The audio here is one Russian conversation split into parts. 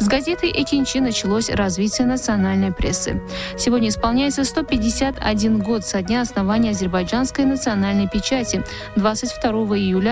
С газетой «Экинчи» началось развитие национальной прессы. Сегодня исполняется 151 год со дня основания азербайджанской национальной печати. 22 июля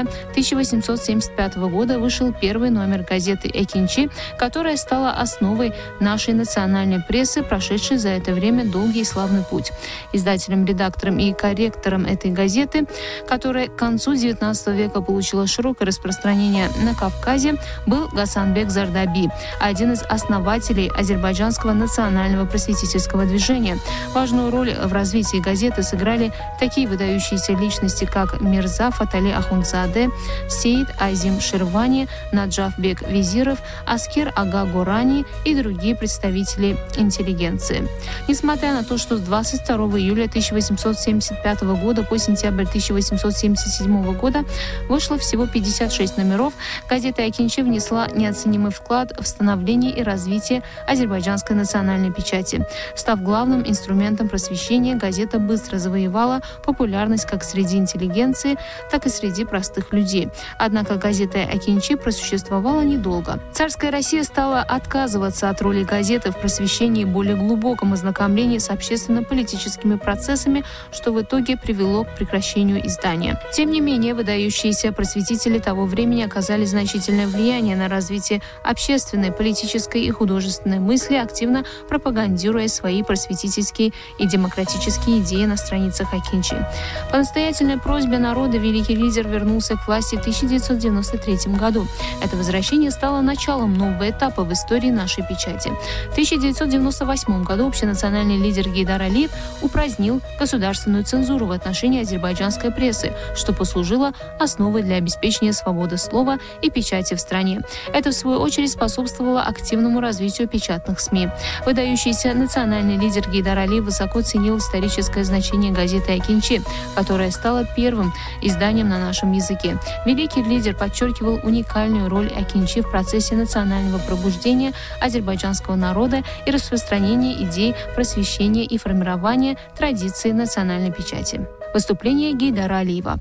1875 года вышел первый номер газеты «Экинчи», которая стала основой нашей национальной прессы, прошедшей за это время долгий и славный путь. Издателем, редактором и корректором этой газеты, которая к концу XIX века получила широкое распространение на Кавказе, был Гасанбек Зардаби, один из основателей азербайджанского национального просветительского движения. Важную роль в развитии газеты сыграли такие выдающиеся личности, как Мирза Фатали Ахундзаде, Сейд Азим Ширвани, Наджафбек Визиров, Аскер Ага Горани и другие представители интеллигенции. Несмотря на то, что с 22 июля 1875 года по сентябрь 1877 года вышло всего 56 номеров, газета «Экинчи» внесла неоценимый вклад в становление и развитие азербайджанской национальной печати. Став главным инструментом просвещения, газета быстро завоевала популярность как среди интеллигенции, так и среди простых людей. Однако газета «Экинчи» просуществовала недолго. Царская Россия стала отказываться от роли газеты в просвещении и более глубоком ознакомлении с общественно-политическими процессами, что в итоге привело к прекращению издания. Тем не менее, выдающиеся просветители того времени оказали значительное влияние на развитие общественной, политической и художественной мысли, активно пропагандируя свои просветительские и демократические идеи на страницах «Экинчи». По настоятельной просьбе народа великий лидер вернулся к власти в 1993 году. Это возвращение стало началом нового этапа в истории нашей печати. В 1998 году общенациональный лидер Гейдар Алиев упразднил государственную цензуру в отношении азербайджанской прессы, что послужило основой для обеспечения свободы слова и печати в стране. Это, в свою очередь, способствовало активному развитию печатных СМИ. Выдающийся национальный лидер Гейдар Алиев высоко ценил историческое значение газеты «Экинчи», которая стала первым изданием на нашем языке. Великий лидер подчеркивал уникальную роль «Экинчи» в процессе национального пробуждения азербайджанского народа и распространения идей просвещения и формирования традиций национальной печати. Выступление Гейдара Алиева.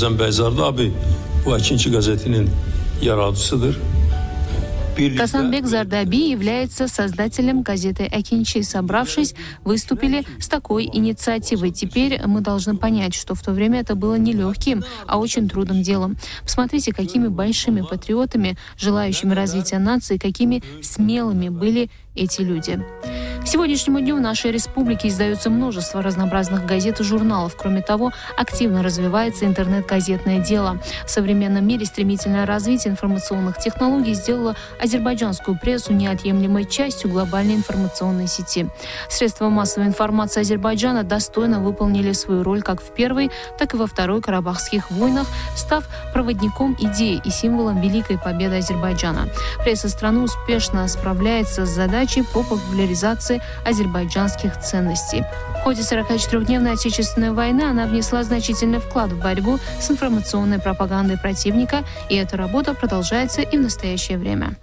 Гасанбек Зардаби является создателем газеты «Экинчи». Собравшись, выступили с такой инициативой. Теперь мы должны понять, что в то время это было не легким, а очень трудным делом. Посмотрите, какими большими патриотами, желающими развития нации, какими смелыми были эти люди. К сегодняшнему дню в нашей республике издается множество разнообразных газет и журналов. Кроме того, активно развивается интернет-газетное дело. В современном мире стремительное развитие информационных технологий сделало азербайджанскую прессу неотъемлемой частью глобальной информационной сети. Средства массовой информации Азербайджана достойно выполнили свою роль как в Первой, так и во Второй Карабахских войнах, став проводником идей и символом великой победы Азербайджана. Пресса страны успешно справляется с задачей по популяризации азербайджанских ценностей. В ходе 44-дневной Отечественной войны она внесла значительный вклад в борьбу с информационной пропагандой противника, и эта работа продолжается и в настоящее время.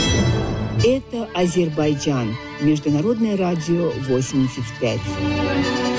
Это Азербайджан. Международное радио 85.